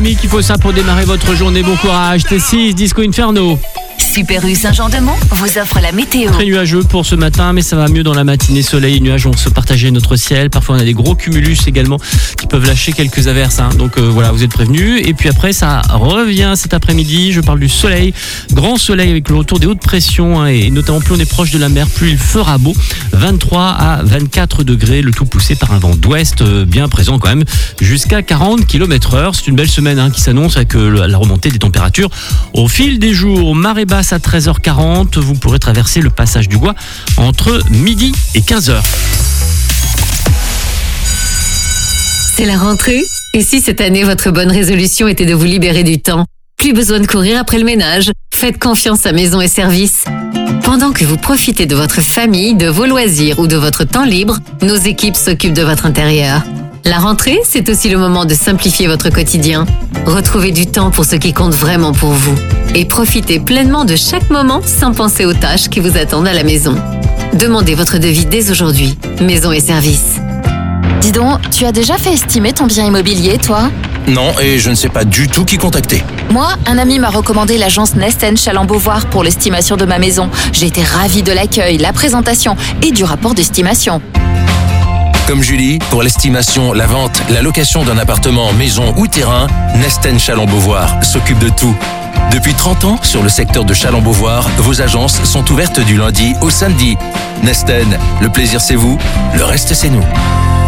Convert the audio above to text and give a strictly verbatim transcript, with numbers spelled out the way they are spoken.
Mais qu'il faut ça pour démarrer votre journée. Bon courage. T six, Disco Inferno. Super U Saint-Jean-de-Mont vous offre la météo. Très nuageux pour ce matin, mais ça va mieux dans la matinée. Soleil et nuages vont se partager notre ciel. Parfois, on a des gros cumulus également qui peuvent lâcher quelques averses. Hein. Donc euh, voilà, vous êtes prévenus. Et puis après, ça revient cet après-midi. Je parle du soleil. Grand soleil avec le retour des hautes pressions. Hein, et notamment, plus on est proche de la mer, plus il fera beau. vingt-trois à vingt-quatre degrés, le tout poussé par un vent d'ouest euh, bien présent quand même, jusqu'à quarante kilomètres heure. C'est une belle semaine hein, qui s'annonce avec euh, la remontée des températures au fil des jours. Marée basse à treize heures quarante, vous pourrez traverser le passage du Gois entre midi et quinze heures. C'est la rentrée. Et si cette année, votre bonne résolution était de vous libérer du temps? Plus besoin de courir après le ménage. Faites confiance à Maison et Services. Pendant que vous profitez de votre famille, de vos loisirs ou de votre temps libre, nos équipes s'occupent de votre intérieur. La rentrée, c'est aussi le moment de simplifier votre quotidien. Retrouvez du temps pour ce qui compte vraiment pour vous. Et profitez pleinement de chaque moment sans penser aux tâches qui vous attendent à la maison. Demandez votre devis dès aujourd'hui. Maison et Services. Dis donc, tu as déjà fait estimer ton bien immobilier, toi ? Non, et je ne sais pas du tout qui contacter. Moi, un ami m'a recommandé l'agence Nesten Challant-Beauvoir pour l'estimation de ma maison. J'ai été ravie de l'accueil, la présentation et du rapport d'estimation. Comme Julie, pour l'estimation, la vente, la location d'un appartement, maison ou terrain, Nesten Challant-Beauvoir s'occupe de tout. Depuis trente ans, sur le secteur de Challant-Beauvoir, vos agences sont ouvertes du lundi au samedi. Nesten, le plaisir c'est vous, le reste c'est nous.